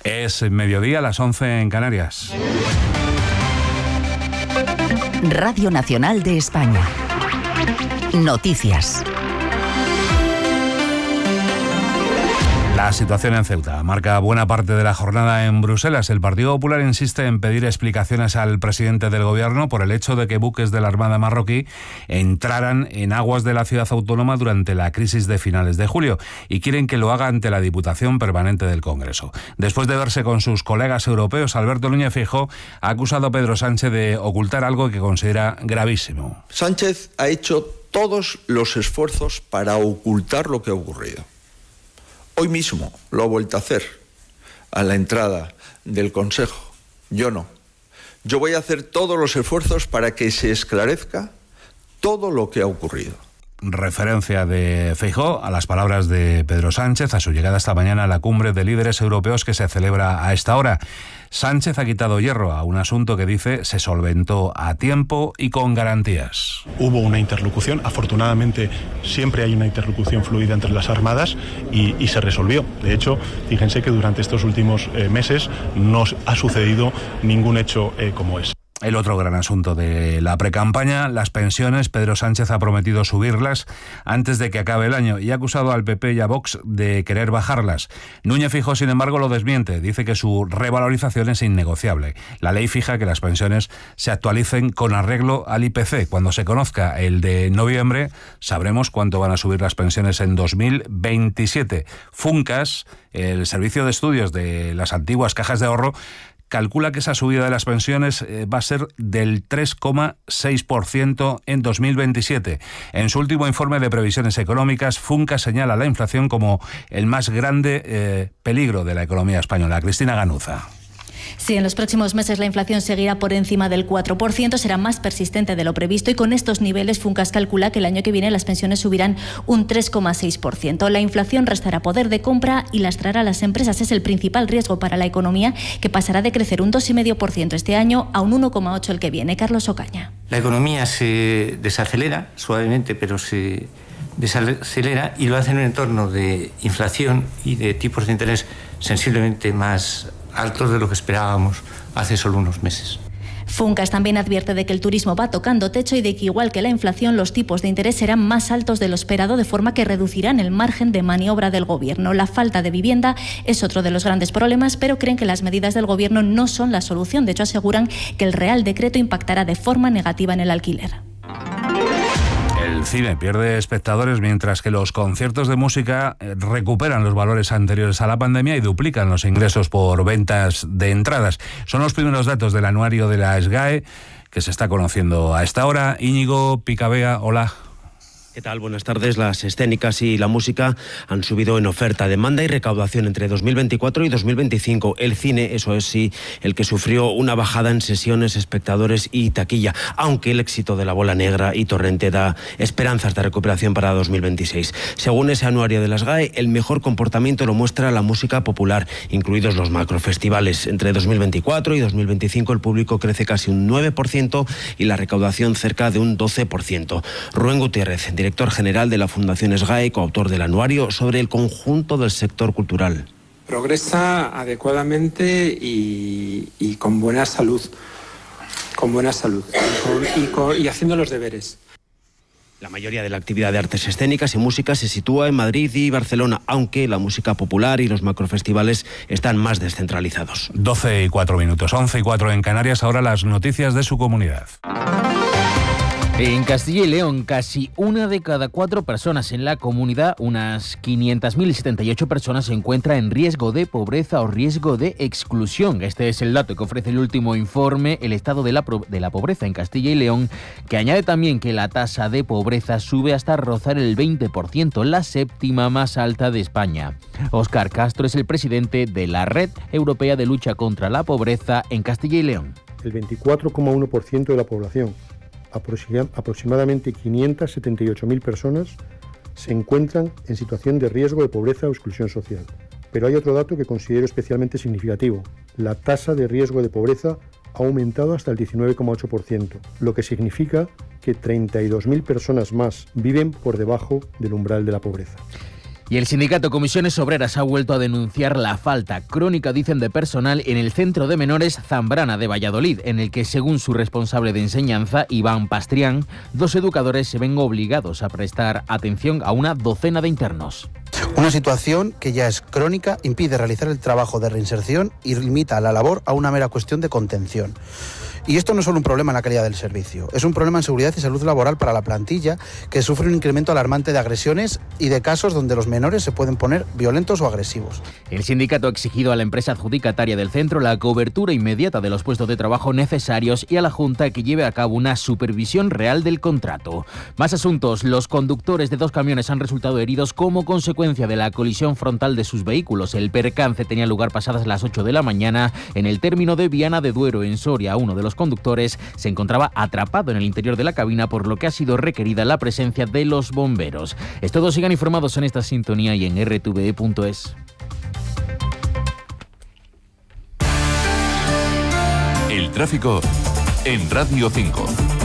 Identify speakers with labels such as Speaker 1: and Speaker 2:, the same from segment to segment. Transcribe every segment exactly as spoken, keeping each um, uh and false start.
Speaker 1: Es mediodía, a las once en Canarias.
Speaker 2: Radio Nacional de España. Noticias.
Speaker 1: La situación en Ceuta marca buena parte de la jornada en Bruselas. El Partido Popular insiste en pedir explicaciones al presidente del gobierno por el hecho de que buques de la Armada marroquí entraran en aguas de la ciudad autónoma durante la crisis de finales de julio y quieren que lo haga ante la Diputación Permanente del Congreso. Después de verse con sus colegas europeos, Alberto Núñez Feijóo ha acusado a Pedro Sánchez de ocultar algo que considera gravísimo.
Speaker 3: Sánchez ha hecho todos los esfuerzos para ocultar lo que ha ocurrido. Hoy mismo lo ha vuelto a hacer a la entrada del Consejo. Yo no. Yo voy a hacer todos los esfuerzos para que se esclarezca todo lo que ha ocurrido.
Speaker 1: Referencia de Feijóo a las palabras de Pedro Sánchez a su llegada esta mañana a la cumbre de líderes europeos que se celebra a esta hora. Sánchez ha quitado hierro a un asunto que dice se solventó a tiempo y con garantías.
Speaker 4: Hubo una interlocución, afortunadamente siempre hay una interlocución fluida entre las armadas y, y se resolvió. De hecho, fíjense que durante estos últimos eh, meses no ha sucedido ningún hecho eh, como ese.
Speaker 1: El otro gran asunto de la precampaña, las pensiones. Pedro Sánchez ha prometido subirlas antes de que acabe el año y ha acusado al P P y a Vox de querer bajarlas. Núñez Feijóo, sin embargo, lo desmiente. Dice que su revalorización es innegociable. La ley fija que las pensiones se actualicen con arreglo al I P C. Cuando se conozca el de noviembre, sabremos cuánto van a subir las pensiones en dos mil veintisiete. Funcas, el servicio de estudios de las antiguas cajas de ahorro, calcula que esa subida de las pensiones eh, va a ser del tres coma seis por ciento en dos mil veintisiete. En su último informe de previsiones económicas, Funcas señala la inflación como el más grande eh, peligro de la economía española. Cristina Ganuza.
Speaker 5: Si en los próximos meses la inflación seguirá por encima del cuatro por ciento, será más persistente de lo previsto y con estos niveles Funcas calcula que el año que viene las pensiones subirán un tres coma seis por ciento. La inflación restará poder de compra y lastrará a las empresas. Es el principal riesgo para la economía, que pasará de crecer un dos coma cinco por ciento este año a un uno coma ocho por ciento el que viene. Carlos Ocaña.
Speaker 6: La economía se desacelera suavemente, pero se desacelera y lo hace en un entorno de inflación y de tipos de interés sensiblemente más altos de lo que esperábamos hace solo unos meses.
Speaker 5: Funcas también advierte de que el turismo va tocando techo y de que, igual que la inflación, los tipos de interés serán más altos de lo esperado, de forma que reducirán el margen de maniobra del gobierno. La falta de vivienda es otro de los grandes problemas, pero creen que las medidas del gobierno no son la solución. De hecho, aseguran que el Real Decreto impactará de forma negativa en el alquiler.
Speaker 1: El cine pierde espectadores mientras que los conciertos de música recuperan los valores anteriores a la pandemia y duplican los ingresos por ventas de entradas. Son los primeros datos del anuario de la SGAE que se está conociendo a esta hora. Íñigo Picabea, hola.
Speaker 7: ¿Qué tal? Buenas tardes. Las escénicas y la música han subido en oferta, demanda y recaudación entre dos mil veinticuatro y dos mil veinticinco. El cine, eso es sí, el que sufrió una bajada en sesiones, espectadores y taquilla, aunque el éxito de La Bola Negra y Torrente da esperanzas de recuperación para dos mil veintiséis. Según ese anuario de las SGAE, el mejor comportamiento lo muestra la música popular, incluidos los macrofestivales. Entre dos mil veinticuatro y dos mil veinticinco el público crece casi un nueve por ciento y la recaudación cerca de un doce por ciento. Rubén Gutiérrez, director general de la Fundación SGAE, coautor del anuario sobre el conjunto del sector cultural.
Speaker 8: Progresa adecuadamente y, y con buena salud, con buena salud y, con, y, con, y haciendo los deberes.
Speaker 7: La mayoría de la actividad de artes escénicas y música se sitúa en Madrid y Barcelona, aunque la música popular y los macrofestivales están más descentralizados.
Speaker 1: doce y cuatro minutos, once y cuatro en Canarias. Ahora las noticias de su comunidad.
Speaker 9: En Castilla y León, casi una de cada cuatro personas en la comunidad, unas quinientas mil setenta y ocho personas, se encuentra en riesgo de pobreza o riesgo de exclusión. Este es el dato que ofrece el último informe, el estado de la, de la pobreza en Castilla y León, que añade también que la tasa de pobreza sube hasta rozar el veinte por ciento, la séptima más alta de España. Óscar Castro es el presidente de la Red Europea de Lucha contra la Pobreza en Castilla y León.
Speaker 10: El veinticuatro coma uno por ciento de la población, aproximadamente quinientas setenta y ocho mil personas, se encuentran en situación de riesgo de pobreza o exclusión social. Pero hay otro dato que considero especialmente significativo. La tasa de riesgo de pobreza ha aumentado hasta el diecinueve coma ocho por ciento, lo que significa que treinta y dos mil personas más viven por debajo del umbral de la pobreza.
Speaker 9: Y el sindicato Comisiones Obreras ha vuelto a denunciar la falta crónica, dicen, de personal en el Centro de Menores Zambrana de Valladolid, en el que, según su responsable de enseñanza, Iván Pastrián, dos educadores se ven obligados a prestar atención a una docena de internos.
Speaker 11: Una situación que ya es crónica, impide realizar el trabajo de reinserción y limita la labor a una mera cuestión de contención. Y esto no es solo un problema en la calidad del servicio, es un problema en seguridad y salud laboral para la plantilla, que sufre un incremento alarmante de agresiones y de casos donde los menores se pueden poner violentos o agresivos.
Speaker 9: El sindicato ha exigido a la empresa adjudicataria del centro la cobertura inmediata de los puestos de trabajo necesarios y a la Junta que lleve a cabo una supervisión real del contrato. Más asuntos. Los conductores de dos camiones han resultado heridos como consecuencia de la colisión frontal de sus vehículos. El percance tenía lugar pasadas las ocho de la mañana en el término de Viana de Duero, en Soria. Uno de los conductores se encontraba atrapado en el interior de la cabina, por lo que ha sido requerida la presencia de los bomberos. Es todo, sigan informados en esta sintonía y en r t v e punto es.
Speaker 12: El tráfico en Radio cinco.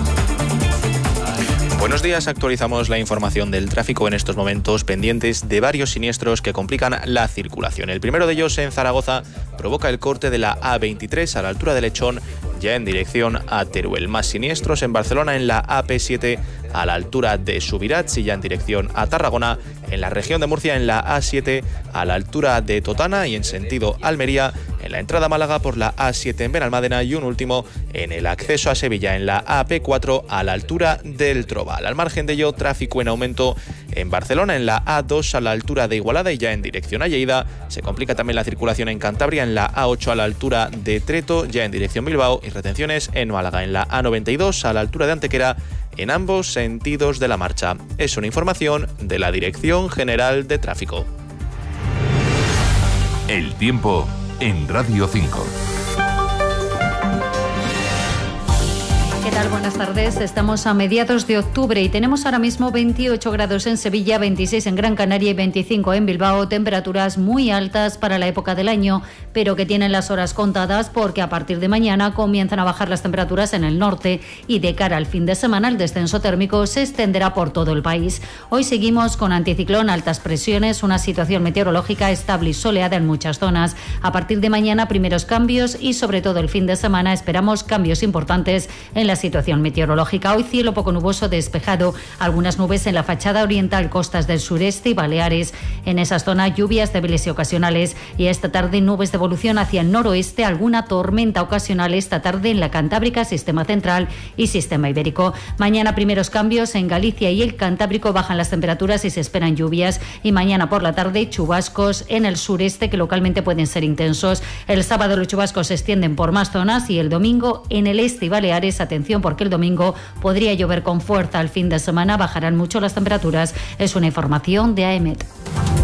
Speaker 13: Buenos días, actualizamos la información del tráfico en estos momentos, pendientes de varios siniestros que complican la circulación. El primero de ellos en Zaragoza provoca el corte de la A veintitrés a la altura de Lechón, ya en dirección a Teruel. Más siniestros en Barcelona en la A P siete a la altura de Subirats y ya en dirección a Tarragona. En la región de Murcia en la A siete a la altura de Totana y en sentido Almería, en la entrada a Málaga por la A siete en Benalmádena y un último en el acceso a Sevilla en la A P cuatro a la altura del Trobal. Al margen de ello, tráfico en aumento en Barcelona en la A dos a la altura de Igualada y ya en dirección a Lleida. Se complica también la circulación en Cantabria en la A ocho a la altura de Treto, ya en dirección Bilbao, y retenciones en Málaga en la A noventa y dos a la altura de Antequera en ambos sentidos de la marcha. Es una información de la Dirección General de Tráfico.
Speaker 12: El tiempo en Radio cinco.
Speaker 14: ¿Qué tal? Buenas tardes. Estamos a mediados de octubre y tenemos ahora mismo veintiocho grados en Sevilla, veintiséis en Gran Canaria y veinticinco en Bilbao. Temperaturas muy altas para la época del año, pero que tienen las horas contadas porque a partir de mañana comienzan a bajar las temperaturas en el norte y de cara al fin de semana el descenso térmico se extenderá por todo el país. Hoy seguimos con anticiclón, altas presiones, una situación meteorológica estable y soleada en muchas zonas. A partir de mañana primeros cambios y sobre todo el fin de semana esperamos cambios importantes en la situación meteorológica. Hoy cielo poco nuboso despejado, algunas nubes en la fachada oriental, costas del sureste y Baleares. En esas zonas lluvias débiles y ocasionales y esta tarde nubes de evolución hacia el noroeste, alguna tormenta ocasional esta tarde en la Cantábrica, Sistema Central y Sistema Ibérico. Mañana primeros cambios en Galicia y el Cantábrico, bajan las temperaturas y se esperan lluvias y mañana por la tarde chubascos en el sureste que localmente pueden ser intensos. El sábado los chubascos se extienden por más zonas y el domingo en el este y Baleares, atención porque el domingo podría llover con fuerza. Al fin de semana bajarán mucho las temperaturas. Es una información de A E M E T.